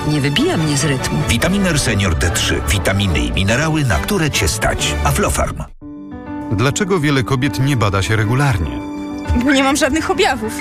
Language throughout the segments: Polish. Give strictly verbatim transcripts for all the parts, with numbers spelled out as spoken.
nie wybija mnie z rytmu. Vitaminer Senior D trzy. Witaminy i minerały, na które Cię stać. Aflofarm. Dlaczego wiele kobiet nie bada się regularnie? Bo nie mam żadnych objawów.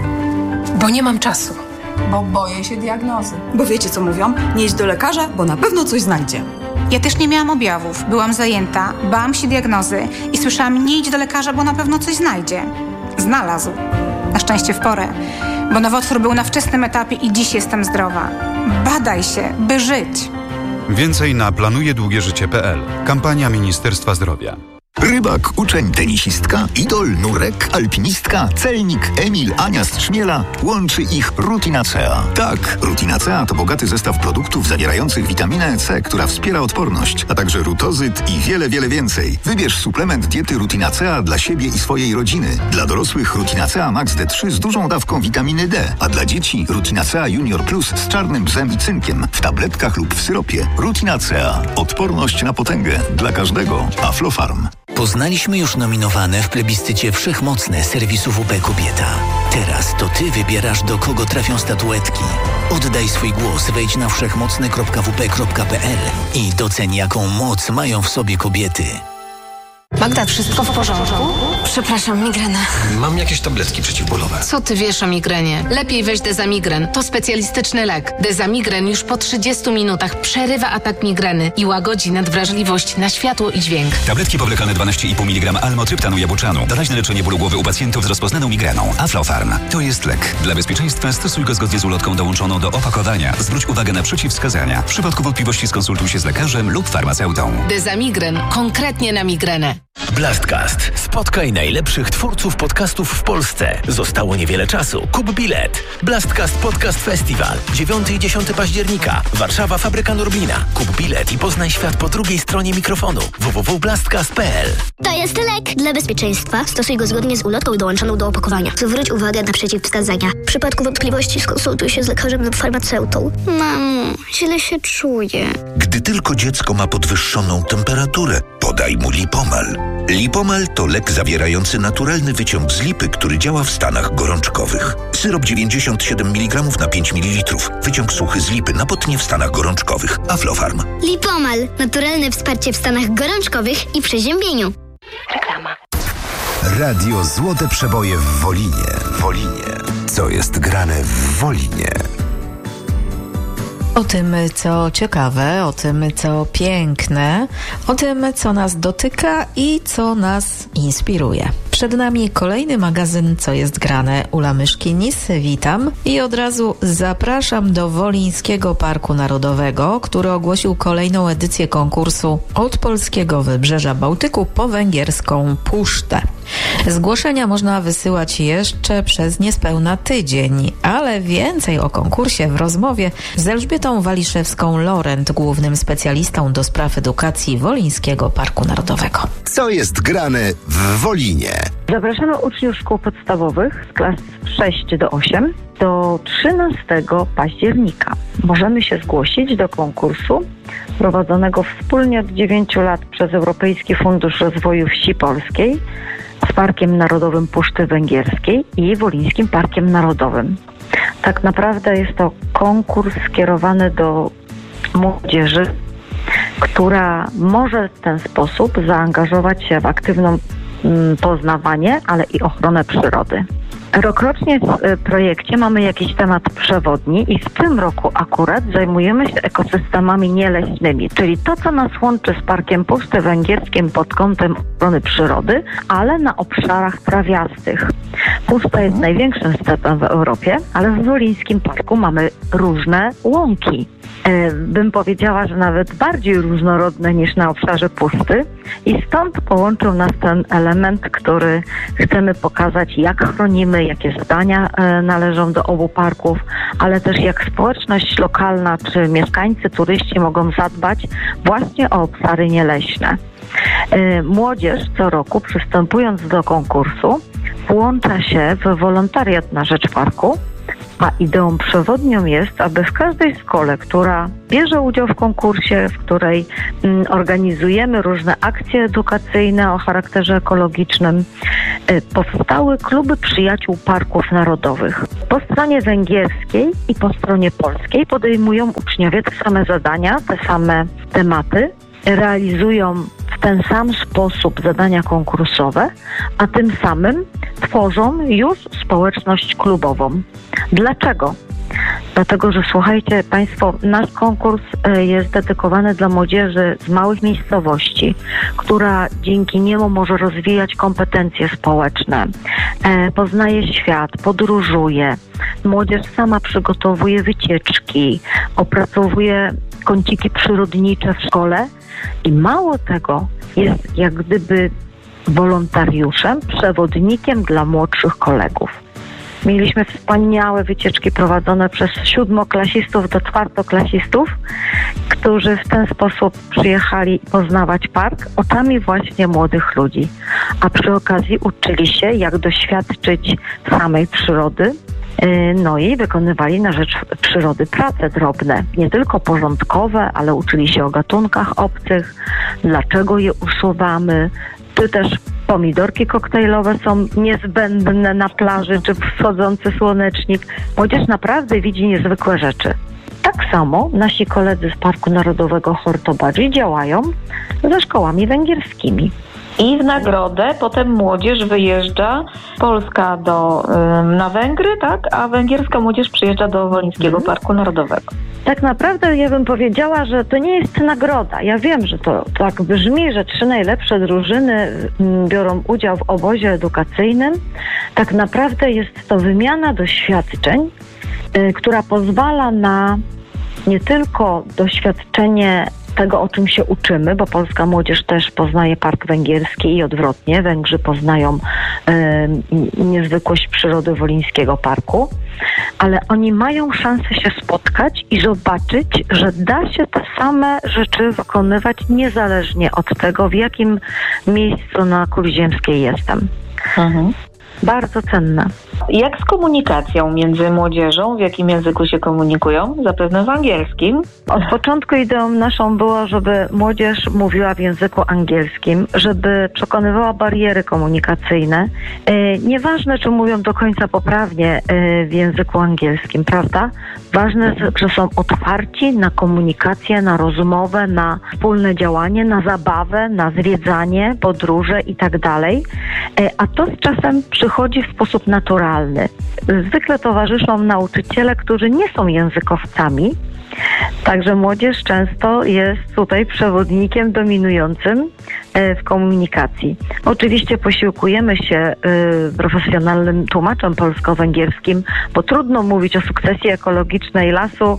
Bo nie mam czasu. Bo boję się diagnozy. Bo wiecie co mówią? Nie idź do lekarza, bo na pewno coś znajdzie. Ja też nie miałam objawów. Byłam zajęta, bałam się diagnozy i słyszałam: nie idź do lekarza, bo na pewno coś znajdzie. Znalazł. Na szczęście w porę. Bo nowotwór był na wczesnym etapie i dziś jestem zdrowa. Badaj się, by żyć. Więcej na planuje długie życie kropka pe el. Kampania Ministerstwa Zdrowia. Rybak, uczeń, tenisistka, idol, nurek, alpinistka, celnik, Emil, Ania z Trzmiela. Łączy ich Rutinacea. Tak, Rutinacea to bogaty zestaw produktów zawierających witaminę C, która wspiera odporność, a także rutozyt i wiele, wiele więcej. Wybierz suplement diety Rutinacea dla siebie i swojej rodziny. Dla dorosłych Rutinacea Max D trzy z dużą dawką witaminy D, a dla dzieci Rutinacea Junior Plus z czarnym bzem i cynkiem w tabletkach lub w syropie. Rutinacea. Odporność na potęgę. Dla każdego. Aflofarm. Poznaliśmy już nominowane w plebiscycie Wszechmocne serwisu W P Kobieta. Teraz to Ty wybierasz, do kogo trafią statuetki. Oddaj swój głos, wejdź na wszechmocne kropka w p kropka pe el i doceń, jaką moc mają w sobie kobiety. Magda, wszystko w porządku? Przepraszam, migrena. Mam jakieś tabletki przeciwbólowe. Co ty wiesz o migrenie? Lepiej weź Dezamigren. To specjalistyczny lek. Dezamigren już po trzydziestu minutach przerywa atak migreny i łagodzi nadwrażliwość na światło i dźwięk. Tabletki powlekane dwanaście i pół miligrama almotryptanu jabłczanu. Doraźne leczenie bólu głowy u pacjentów z rozpoznaną migreną. Aflofarm. To jest lek. Dla bezpieczeństwa stosuj go zgodnie z ulotką dołączoną do opakowania. Zwróć uwagę na przeciwwskazania. W przypadku wątpliwości skonsultuj się z lekarzem lub farmaceutą. Dezamigren. Konkretnie na migrenę. Blastcast. Spotkaj najlepszych twórców podcastów w Polsce. Zostało niewiele czasu. Kup bilet. Blastcast Podcast Festival. dziewiątego i dziesiątego października. Warszawa, Fabryka Norblina. Kup bilet i poznaj świat po drugiej stronie mikrofonu. w w w kropka blastcast kropka pe el. To jest lek. Dla bezpieczeństwa stosuj go zgodnie z ulotką dołączoną do opakowania. Zwróć uwagę na przeciwwskazania. W przypadku wątpliwości skonsultuj się z lekarzem lub farmaceutą. Mamo, źle się czuję. Gdy tylko dziecko ma podwyższoną temperaturę, podaj mu Lipomal. Lipomal to lek zawierający naturalny wyciąg z lipy, który działa w stanach gorączkowych. Syrop dziewięćdziesiąt siedem miligramów na pięć mililitrów. Wyciąg suchy z lipy na potnie w stanach gorączkowych. Aflofarm. Lipomal. Naturalne wsparcie w stanach gorączkowych i przeziębieniu. Reklama. Radio Złote Przeboje w Wolinie. Wolinie. Co jest grane w Wolinie? O tym, co ciekawe, o tym, co piękne, o tym, co nas dotyka i co nas inspiruje. Przed nami kolejny magazyn Co jest grane. Ula Myszkinis, witam i od razu zapraszam do Wolińskiego Parku Narodowego, który ogłosił kolejną edycję konkursu Od polskiego wybrzeża Bałtyku po węgierską Pusztę. Zgłoszenia można wysyłać jeszcze przez niespełna tydzień, ale więcej o konkursie w rozmowie z Elżbietą Waliszewską-Lorent, głównym specjalistą do spraw edukacji Wolińskiego Parku Narodowego. Co jest grane w Wolinie? Zapraszamy uczniów szkół podstawowych z klas sześć do osiem do trzynastego października. Możemy się zgłosić do konkursu prowadzonego wspólnie od dziewięciu lat przez Europejski Fundusz Rozwoju Wsi Polskiej z Parkiem Narodowym Puszczy Węgierskiej i Wolińskim Parkiem Narodowym. Tak naprawdę jest to konkurs skierowany do młodzieży, która może w ten sposób zaangażować się w aktywną poznawanie, ale i ochronę przyrody. Rokrocznie w projekcie mamy jakiś temat przewodni i w tym roku akurat zajmujemy się ekosystemami nieleśnymi, czyli to, co nas łączy z Parkiem Puszczy Węgierskim pod kątem ochrony przyrody, ale na obszarach trawiastych. Puszcza jest największym stepem w Europie, ale w Wolińskim Parku mamy różne łąki. E, bym powiedziała, że nawet bardziej różnorodne niż na obszarze puszczy i stąd połączył nas ten element, który chcemy pokazać, jak chronimy, jakie zadania e, należą do obu parków, ale też jak społeczność lokalna czy mieszkańcy, turyści mogą zadbać właśnie o obszary nieleśne. E, młodzież co roku, przystępując do konkursu, włącza się w wolontariat na rzecz parku, a ideą przewodnią jest, aby w każdej szkole, która bierze udział w konkursie, w której mm, organizujemy różne akcje edukacyjne o charakterze ekologicznym, powstały kluby przyjaciół parków narodowych. Po stronie węgierskiej i po stronie polskiej podejmują uczniowie te same zadania, te same tematy, realizują w ten sam sposób zadania konkursowe, a tym samym tworzą już społeczność klubową. Dlaczego? Dlatego, że słuchajcie Państwo, nasz konkurs jest dedykowany dla młodzieży z małych miejscowości, która dzięki niemu może rozwijać kompetencje społeczne, poznaje świat, podróżuje. Młodzież sama przygotowuje wycieczki, opracowuje kąciki przyrodnicze w szkole i mało tego, jest jak gdyby wolontariuszem, przewodnikiem dla młodszych kolegów. Mieliśmy wspaniałe wycieczki prowadzone przez siódmoklasistów do czwartoklasistów, którzy w ten sposób przyjechali poznawać park oczami właśnie młodych ludzi, a przy okazji uczyli się, jak doświadczyć samej przyrody, no i wykonywali na rzecz przyrody prace drobne, nie tylko porządkowe, ale uczyli się o gatunkach obcych, dlaczego je usuwamy, czy też pomidorki koktajlowe są niezbędne na plaży, czy wschodzący słonecznik. Młodzież naprawdę widzi niezwykłe rzeczy. Tak samo nasi koledzy z Parku Narodowego Hortobadzi działają ze szkołami węgierskimi. I w nagrodę potem młodzież wyjeżdża, Polska do, ym, na Węgry, tak? A węgierska młodzież przyjeżdża do Wolińskiego mhm. Parku Narodowego. Tak naprawdę ja bym powiedziała, że to nie jest nagroda. Ja wiem, że to tak brzmi, że trzy najlepsze drużyny biorą udział w obozie edukacyjnym. Tak naprawdę jest to wymiana doświadczeń, yy, która pozwala na nie tylko doświadczenie tego, o czym się uczymy, bo polska młodzież też poznaje park węgierski i odwrotnie. Węgrzy poznają y, niezwykłość przyrody Wolińskiego Parku, ale oni mają szansę się spotkać i zobaczyć, że da się te same rzeczy wykonywać niezależnie od tego, w jakim miejscu na kuli ziemskiej jestem. Mhm. Bardzo cenne. Jak z komunikacją między młodzieżą? W jakim języku się komunikują? Zapewne w angielskim. Od początku ideą naszą było, żeby młodzież mówiła w języku angielskim, żeby przekonywała bariery komunikacyjne. E, nieważne, czy mówią do końca poprawnie e, w języku angielskim, prawda? Ważne, że są otwarci na komunikację, na rozmowę, na wspólne działanie, na zabawę, na zwiedzanie, podróże i tak dalej. E, a to z czasem przychodzi w sposób naturalny. Zwykle towarzyszą nauczyciele, którzy nie są językowcami, także młodzież często jest tutaj przewodnikiem dominującym w komunikacji. Oczywiście posiłkujemy się profesjonalnym tłumaczem polsko-węgierskim, bo trudno mówić o sukcesji ekologicznej lasu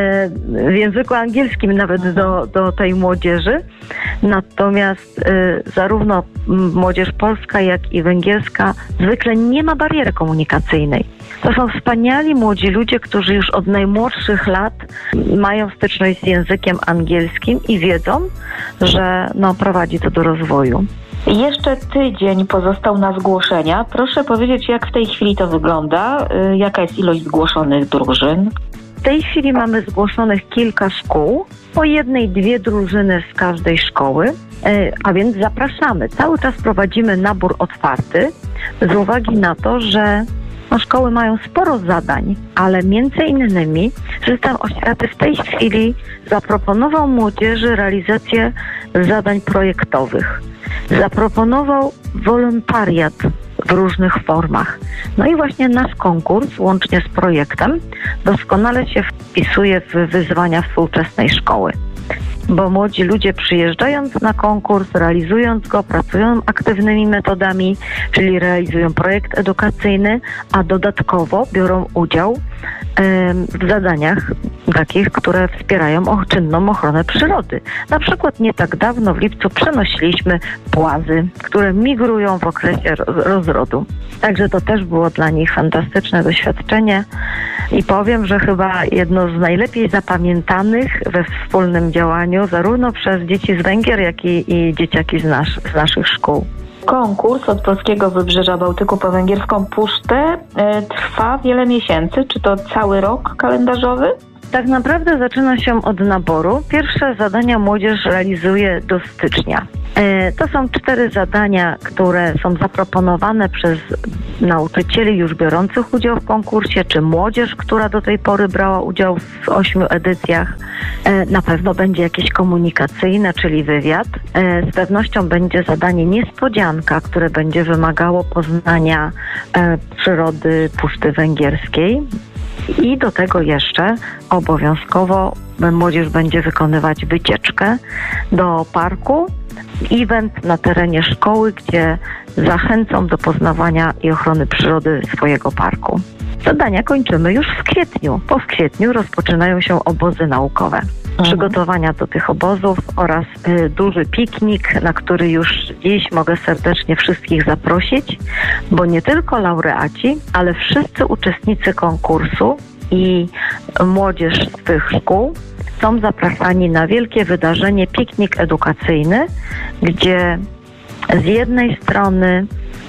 w języku angielskim nawet do, do tej młodzieży. Natomiast zarówno młodzież polska, jak i węgierska zwykle nie ma bariery komunikacyjnej. To są wspaniali młodzi ludzie, którzy już od najmłodszych lat mają styczność z językiem angielskim i wiedzą, że no, prowadzi to do rozwoju. Jeszcze tydzień pozostał na zgłoszenia. Proszę powiedzieć, jak w tej chwili to wygląda? Jaka jest ilość zgłoszonych drużyn? W tej chwili mamy zgłoszonych kilka szkół, po jednej, dwie drużyny z każdej szkoły, a więc zapraszamy. Cały czas prowadzimy nabór otwarty z uwagi na to, że no, szkoły mają sporo zadań, ale między innymi system oświaty w tej chwili zaproponował młodzieży realizację zadań projektowych. Zaproponował wolontariat w różnych formach. No i właśnie nasz konkurs, łącznie z projektem, doskonale się wpisuje w wyzwania współczesnej szkoły. Bo młodzi ludzie przyjeżdżając na konkurs, realizując go, pracują aktywnymi metodami, czyli realizują projekt edukacyjny, a dodatkowo biorą udział w zadaniach takich, które wspierają czynną ochronę przyrody. Na przykład nie tak dawno w lipcu przenosiliśmy płazy, które migrują w okresie rozrodu. Także to też było dla nich fantastyczne doświadczenie i powiem, że chyba jedno z najlepiej zapamiętanych we wspólnym działaniu zarówno przez dzieci z Węgier, jak i, i dzieciaki z, nasz, z naszych szkół. Konkurs od polskiego wybrzeża Bałtyku po węgierską pusztę y, trwa wiele miesięcy. Czy to cały rok kalendarzowy? Tak naprawdę zaczyna się od naboru. Pierwsze zadania młodzież realizuje do stycznia. To są cztery zadania, które są zaproponowane przez nauczycieli już biorących udział w konkursie, czy młodzież, która do tej pory brała udział w ośmiu edycjach. Na pewno będzie jakieś komunikacyjne, czyli wywiad. Z pewnością będzie zadanie niespodzianka, które będzie wymagało poznania przyrody Puszczy Węgierskiej. I do tego jeszcze obowiązkowo młodzież będzie wykonywać wycieczkę do parku, event na terenie szkoły, gdzie zachęcą do poznawania i ochrony przyrody swojego parku. Zadania kończymy już w kwietniu. Po w kwietniu rozpoczynają się obozy naukowe. Przygotowania do tych obozów oraz y, duży piknik, na który już dziś mogę serdecznie wszystkich zaprosić, bo nie tylko laureaci, ale wszyscy uczestnicy konkursu i młodzież z tych szkół są zapraszani na wielkie wydarzenie piknik edukacyjny, gdzie z jednej strony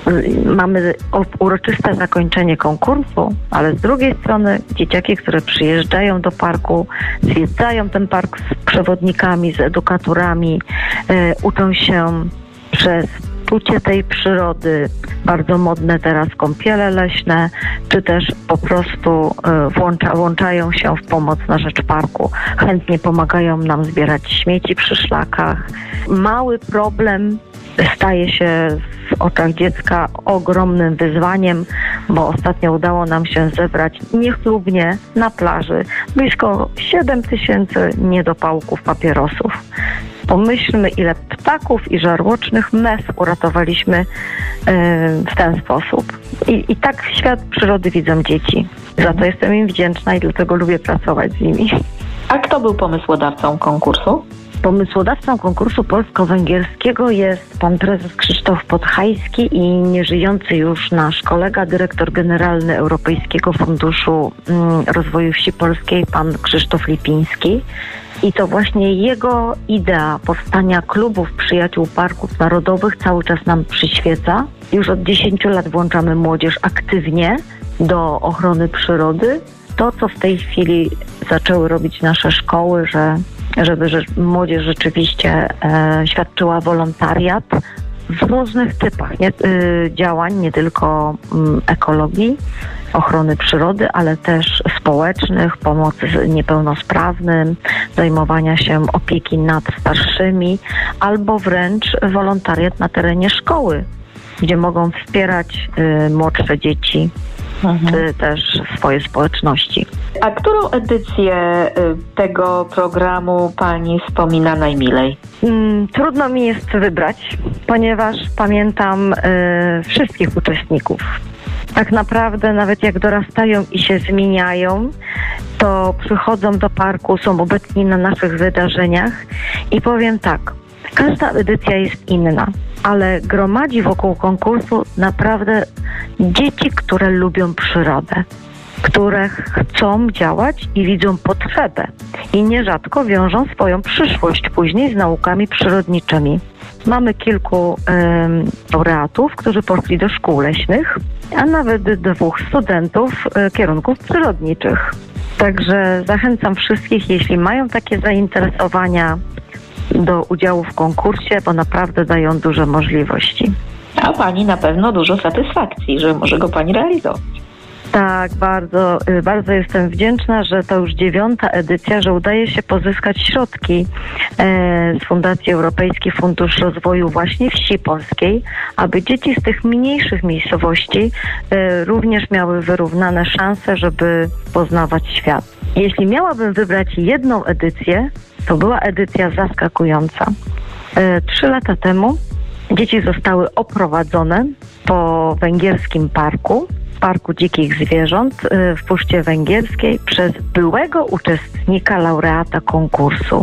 mamy uroczyste zakończenie konkursu, ale z drugiej strony dzieciaki, które przyjeżdżają do parku, zwiedzają ten park z przewodnikami, z edukatorami, e, uczą się przez czucie tej przyrody, bardzo modne teraz kąpiele leśne, czy też po prostu e, włącza, włączają się w pomoc na rzecz parku. Chętnie pomagają nam zbierać śmieci przy szlakach. Mały problem staje się w oczach dziecka ogromnym wyzwaniem, bo ostatnio udało nam się zebrać niechlubnie na plaży blisko siedem tysięcy niedopałków papierosów. Pomyślmy, ile ptaków i żarłocznych mes uratowaliśmy yy, w ten sposób. I, I tak świat przyrody widzą dzieci. Za to jestem im wdzięczna i dlatego lubię pracować z nimi. A kto był pomysłodawcą konkursu? Pomysłodawcą konkursu polsko-węgierskiego jest pan prezes Krzysztof Podhajski i nieżyjący już nasz kolega, dyrektor generalny Europejskiego Funduszu Rozwoju Wsi Polskiej, pan Krzysztof Lipiński. I to właśnie jego idea powstania klubów przyjaciół parków narodowych cały czas nam przyświeca. Już od dziesięciu lat włączamy młodzież aktywnie do ochrony przyrody. To, co w tej chwili zaczęły robić nasze szkoły, że żeby że młodzież rzeczywiście e, świadczyła wolontariat w różnych typach nie, y, działań, nie tylko y, ekologii, ochrony przyrody, ale też społecznych, pomocy niepełnosprawnym, zajmowania się opieki nad starszymi, albo wręcz wolontariat na terenie szkoły, gdzie mogą wspierać y, młodsze dzieci, mhm. czy też swoje społeczności. A którą edycję tego programu pani wspomina najmilej? Hmm, trudno mi jest wybrać, ponieważ pamiętam y, wszystkich uczestników. Tak naprawdę nawet jak dorastają i się zmieniają, to przychodzą do parku, są obecni na naszych wydarzeniach i powiem tak, każda edycja jest inna, ale gromadzi wokół konkursu naprawdę dzieci, które lubią przyrodę, które chcą działać i widzą potrzebę i nierzadko wiążą swoją przyszłość później z naukami przyrodniczymi. Mamy kilku um, laureatów, którzy poszli do szkół leśnych, a nawet dwóch studentów y, kierunków przyrodniczych. Także zachęcam wszystkich, jeśli mają takie zainteresowania, do udziału w konkursie, bo naprawdę dają duże możliwości. A pani na pewno dużo satysfakcji, że może go pani realizować. Tak, bardzo, bardzo jestem wdzięczna, że to już dziewiąta edycja, że udaje się pozyskać środki e, z Fundacji Europejski Fundusz Rozwoju właśnie Wsi Polskiej, aby dzieci z tych mniejszych miejscowości e, również miały wyrównane szanse, żeby poznawać świat. Jeśli miałabym wybrać jedną edycję, to była edycja zaskakująca. E, trzy lata temu dzieci zostały oprowadzone po węgierskim parku, Parku Dzikich Zwierząt w Puszczy Węgierskiej przez byłego uczestnika, laureata konkursu,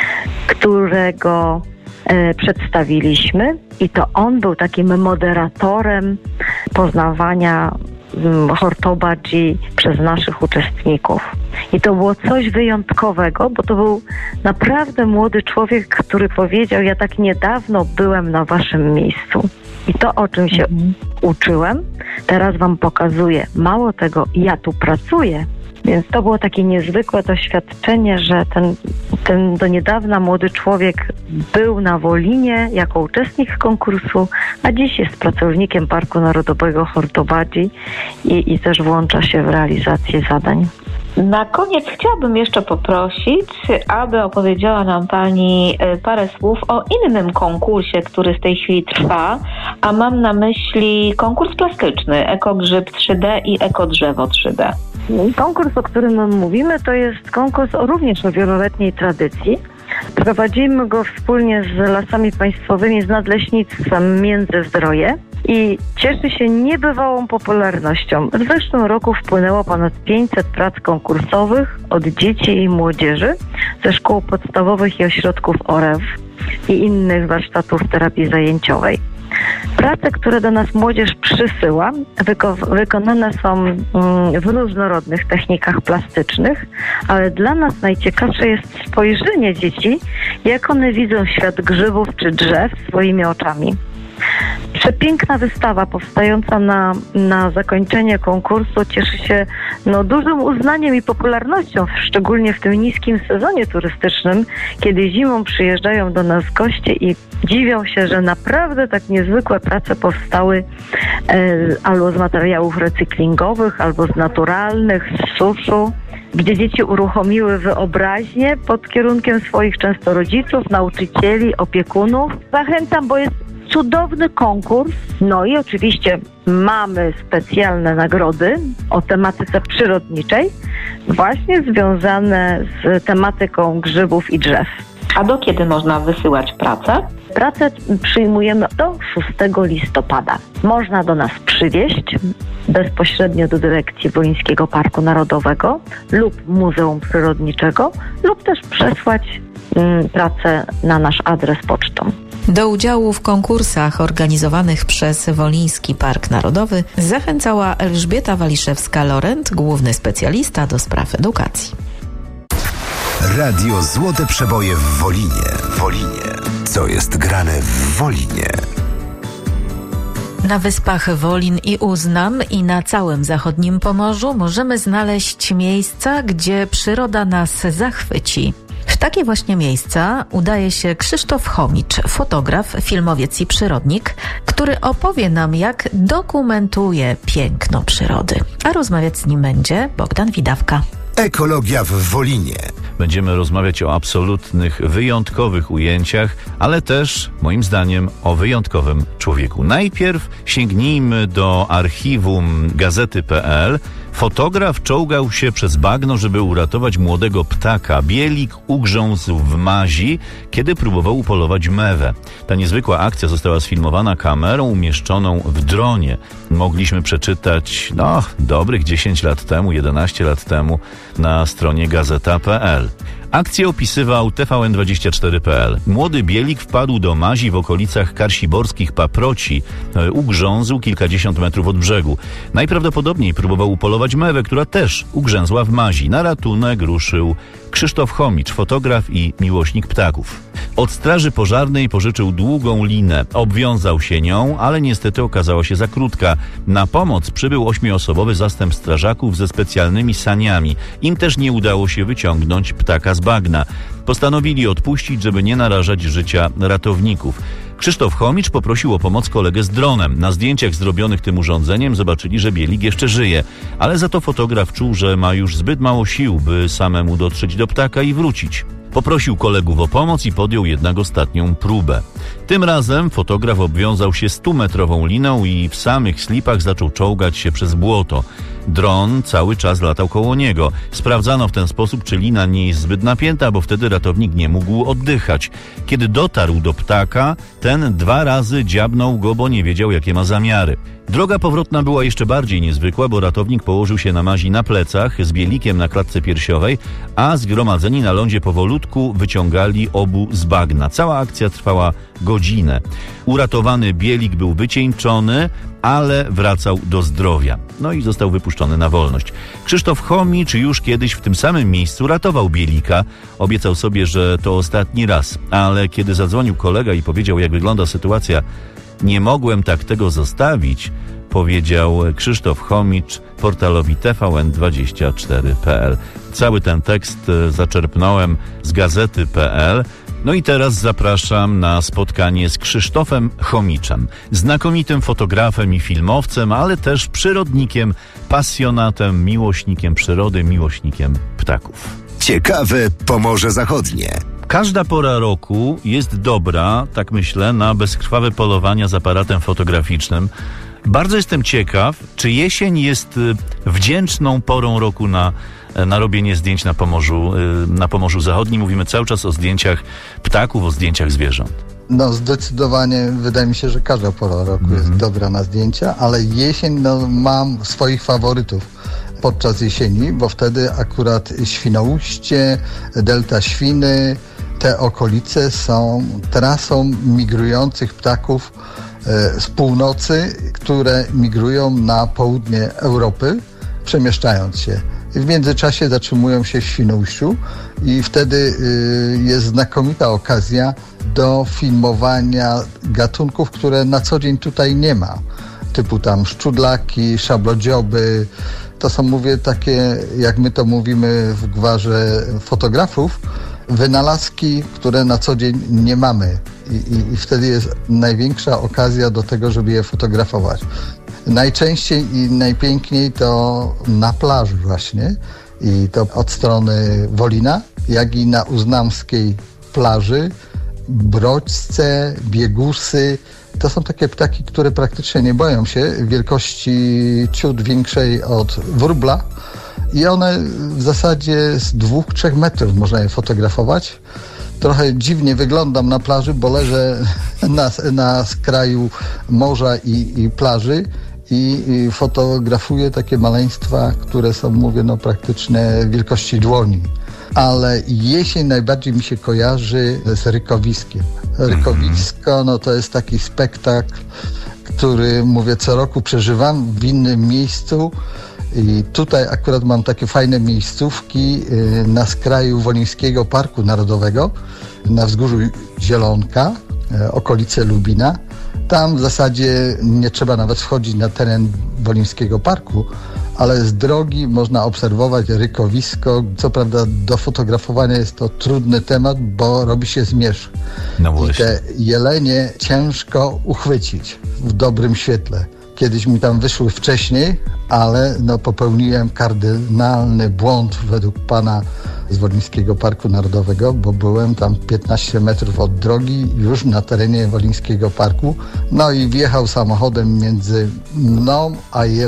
którego e, przedstawiliśmy i to on był takim moderatorem poznawania Hortobadzi przez naszych uczestników. I to było coś wyjątkowego, bo to był naprawdę młody człowiek, który powiedział: ja tak niedawno byłem na waszym miejscu. I to, o czym się mhm. uczyłem, teraz wam pokazuję. Mało tego, ja tu pracuję. Więc to było takie niezwykłe doświadczenie, że ten Ten do niedawna młody człowiek był na Wolinie jako uczestnik konkursu, a dziś jest pracownikiem Parku Narodowego Hordobadzi i, i też włącza się w realizację zadań. Na koniec chciałabym jeszcze poprosić, aby opowiedziała nam Pani parę słów o innym konkursie, który w tej chwili trwa, a mam na myśli konkurs plastyczny Ekogrzyb trzy D i Ekodrzewo trzy D. Konkurs, o którym mówimy, to jest konkurs o również o wieloletniej tradycji. Prowadzimy go wspólnie z Lasami Państwowymi, z Nadleśnictwem Międzyzdroje i cieszy się niebywałą popularnością. W zeszłym roku wpłynęło ponad pięćset prac konkursowych od dzieci i młodzieży ze szkół podstawowych i ośrodków O R E W i innych warsztatów terapii zajęciowej. Prace, które do nas młodzież przysyła, wyko- wykonane są mm, w różnorodnych technikach plastycznych, ale dla nas najciekawsze jest spojrzenie dzieci, jak one widzą świat grzybów czy drzew swoimi oczami. Przepiękna wystawa powstająca na, na zakończenie konkursu cieszy się no, dużym uznaniem i popularnością, szczególnie w tym niskim sezonie turystycznym, kiedy zimą przyjeżdżają do nas goście i dziwią się, że naprawdę tak niezwykłe prace powstały e, albo z materiałów recyklingowych, albo z naturalnych, z suszu, gdzie dzieci uruchomiły wyobraźnię pod kierunkiem swoich często rodziców, nauczycieli, opiekunów. Zachęcam, bo jest cudowny konkurs, no i oczywiście mamy specjalne nagrody o tematyce przyrodniczej, właśnie związane z tematyką grzybów i drzew. A do kiedy można wysyłać pracę? Pracę przyjmujemy do szóstego listopada. Można do nas przywieźć bezpośrednio do dyrekcji Wolińskiego Parku Narodowego lub Muzeum Przyrodniczego lub też przesłać mm, pracę na nasz adres pocztą. Do udziału w konkursach organizowanych przez Woliński Park Narodowy zachęcała Elżbieta Waliszewska-Lorent, główny specjalista do spraw edukacji. Radio Złote Przeboje w Wolinie. Wolinie. Co jest grane w Wolinie? Na wyspach Wolin i Uznam i na całym zachodnim Pomorzu możemy znaleźć miejsca, gdzie przyroda nas zachwyci. W takie właśnie miejsca udaje się Krzysztof Chomicz, fotograf, filmowiec i przyrodnik, który opowie nam, jak dokumentuje piękno przyrody. A rozmawiać z nim będzie Bogdan Widawka. Ekologia w Wolinie. Będziemy rozmawiać o absolutnych, wyjątkowych ujęciach, ale też, moim zdaniem, o wyjątkowym człowieku. Najpierw sięgnijmy do archiwum gazety kropka pe el. Fotograf czołgał się przez bagno, żeby uratować młodego ptaka. Bielik ugrzązł w mazi, kiedy próbował upolować mewę. Ta niezwykła akcja została sfilmowana kamerą umieszczoną w dronie. Mogliśmy przeczytać, no, dobrych dziesięć lat temu, jedenaście lat temu na stronie gazeta kropka pe el. Akcję opisywał T V N dwadzieścia cztery kropka pe el. Młody bielik wpadł do mazi w okolicach karsiborskich paproci. Ugrzązł kilkadziesiąt metrów od brzegu. Najprawdopodobniej próbował upolować mewę, która też ugrzęzła w mazi. Na ratunek ruszył Krzysztof Chomicz, fotograf i miłośnik ptaków. Od straży pożarnej pożyczył długą linę. Obwiązał się nią, ale niestety okazała się za krótka. Na pomoc przybył ośmioosobowy zastęp strażaków ze specjalnymi saniami. Im też nie udało się wyciągnąć ptaka z bagna. Postanowili odpuścić, żeby nie narażać życia ratowników. Krzysztof Chomicz poprosił o pomoc kolegę z dronem. Na zdjęciach zrobionych tym urządzeniem zobaczyli, że bielik jeszcze żyje, ale za to fotograf czuł, że ma już zbyt mało sił, by samemu dotrzeć do ptaka i wrócić. Poprosił kolegów o pomoc i podjął jednak ostatnią próbę. Tym razem fotograf obwiązał się stumetrową liną i w samych slipach zaczął czołgać się przez błoto. Dron cały czas latał koło niego. Sprawdzano w ten sposób, czy lina nie jest zbyt napięta, bo wtedy ratownik nie mógł oddychać. Kiedy dotarł do ptaka, ten dwa razy dziabnął go, bo nie wiedział, jakie ma zamiary. Droga powrotna była jeszcze bardziej niezwykła, bo ratownik położył się na mazi na plecach z bielikiem na klatce piersiowej, a zgromadzeni na lądzie powolutku wyciągali obu z bagna. Cała akcja trwała godzinę. Uratowany bielik był wycieńczony, ale wracał do zdrowia. No i został wypuszczony na wolność. Krzysztof Chomicz już kiedyś w tym samym miejscu ratował bielika. Obiecał sobie, że to ostatni raz, ale kiedy zadzwonił kolega i powiedział, jak wygląda sytuacja Nie mogłem tak tego zostawić, powiedział Krzysztof Chomicz portalowi T V N dwadzieścia cztery kropka p l. Cały ten tekst zaczerpnąłem z gazety kropka p l. No i teraz zapraszam na spotkanie z Krzysztofem Chomiczem, znakomitym fotografem i filmowcem, ale też przyrodnikiem, pasjonatem, miłośnikiem przyrody, miłośnikiem ptaków. Ciekawe Pomorze Zachodnie. Każda pora roku jest dobra, tak myślę, na bezkrwawe polowania z aparatem fotograficznym. Bardzo jestem ciekaw, czy jesień jest wdzięczną porą roku na, na robienie zdjęć na Pomorzu, na Pomorzu Zachodnim. Mówimy cały czas o zdjęciach ptaków, o zdjęciach zwierząt. No zdecydowanie wydaje mi się, że każda pora roku mm-hmm. jest dobra na zdjęcia, ale jesień, no mam swoich faworytów podczas jesieni, bo wtedy akurat Świnoujście, Delta Świny, te okolice są trasą migrujących ptaków z północy, które migrują na południe Europy, przemieszczając się. W międzyczasie zatrzymują się w Świnoujściu i wtedy jest znakomita okazja do filmowania gatunków, które na co dzień tutaj nie ma. Typu tam szczudlaki, szablodzioby. To są, mówię, takie, jak my to mówimy w gwarze fotografów, wynalazki, które na co dzień nie mamy. I, i, i wtedy jest największa okazja do tego, żeby je fotografować. Najczęściej i najpiękniej to na plaży właśnie. I to od strony Wolina, jak i na uznamskiej plaży. Brodźce, biegusy. To są takie ptaki, które praktycznie nie boją się wielkości ciut większej od wróbla. I one w zasadzie z dwóch, trzech metrów można je fotografować. Trochę dziwnie wyglądam na plaży, bo leżę na, na skraju morza i, i plaży i, i fotografuję takie maleństwa, które są, mówię, no praktyczne wielkości dłoni. Ale jesień najbardziej mi się kojarzy z rykowiskiem. Rykowisko, no to jest taki spektakl, który, mówię, co roku przeżywam w innym miejscu. I tutaj akurat mam takie fajne miejscówki na skraju Wolińskiego Parku Narodowego, na wzgórzu Zielonka, okolice Lubina. Tam w zasadzie nie trzeba nawet wchodzić na teren Wolińskiego Parku, ale z drogi można obserwować rykowisko. Co prawda do fotografowania jest to trudny temat, bo robi się zmierzch. No I te jelenie ciężko uchwycić w dobrym świetle. Kiedyś mi tam wyszły wcześniej, ale no popełniłem kardynalny błąd według pana z Wolińskiego Parku Narodowego, bo byłem tam piętnaście metrów od drogi, już na terenie Wolińskiego Parku. No i wjechał samochodem między mną a